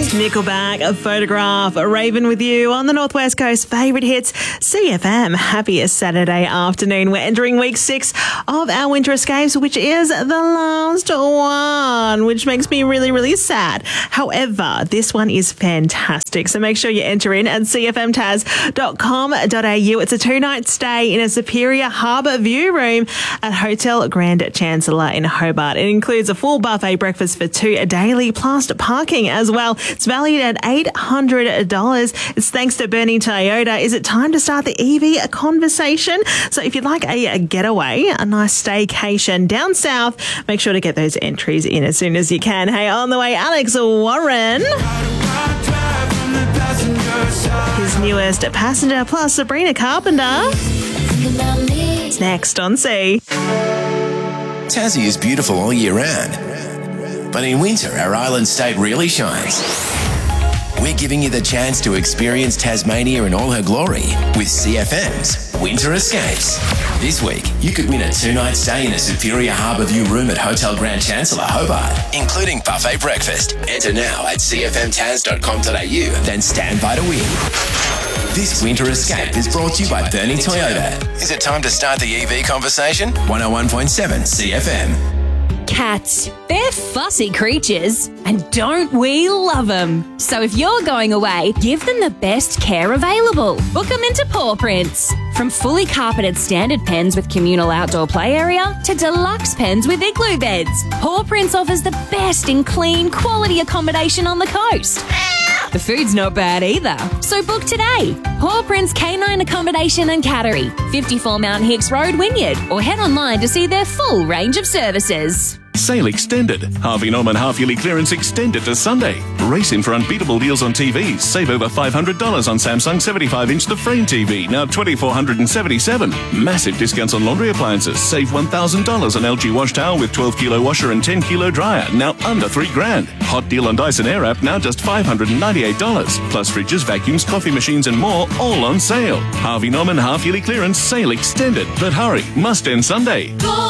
Nickelback, a photograph, a Raven with you on the Northwest Coast favourite hits, CFM. Happiest Saturday afternoon. We're entering week 6 of our winter escapes, which is the last one, which makes me really, really sad. However, this one is fantastic. So make sure you enter in at cfmtaz.com.au. It's a 2-night stay in a Superior Harbour View room at Hotel Grand Chancellor in Hobart. It includes a full buffet breakfast for 2 a daily, plus parking as well. It's valued at $800. It's thanks to Bernie Toyota. Is it time to start the EV conversation? So if you'd like a getaway, a nice staycation down south, make sure to get those entries in as soon as you can. Hey, on the way, Alex Warren. His newest Passenger plus Sabrina Carpenter. It's next on C. Tassie is beautiful all year round. But in winter, our island state really shines. We're giving you the chance to experience Tasmania in all her glory with CFM's Winter Escapes. This week, you could win a 2-night stay in a Superior Harbour View room at Hotel Grand Chancellor, Hobart, including buffet breakfast. Enter now at cfmtaz.com.au, then stand by to win. This Winter Escape is brought to you by Bernie Toyota. Is it time to start the EV conversation? 101.7 CFM. Cats. They're fussy creatures, and don't we love them? So if you're going away, give them the best care available. Book them into Paw Prints. From fully carpeted standard pens with communal outdoor play area to deluxe pens with igloo beds, Paw Prints offers the best in clean, quality accommodation on the coast. The food's not bad either, so book today. Paw Prints Canine Accommodation and Cattery, 54 Mount Hicks Road, Wynyard, or head online to see their full range of services. Sale extended. Harvey Norman half-yearly clearance extended to Sunday. Race in for unbeatable deals on TVs. Save over $500 on Samsung 75-inch The Frame TV, now $2,477. Massive discounts on laundry appliances. Save $1,000 on LG wash towel with 12-kilo washer and 10-kilo dryer, now under $3,000. Hot deal on Dyson Airwrap, now just $598. Plus fridges, vacuums, coffee machines and more, all on sale. Harvey Norman half-yearly clearance, sale extended. But hurry, must end Sunday.